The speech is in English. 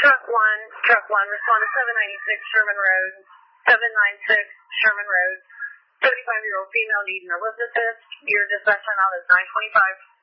Truck 1, respond to 796 Sherman Road, 796 Sherman Road, 35-year-old female needing Elizabeth. Your dispatch time out is 9:25.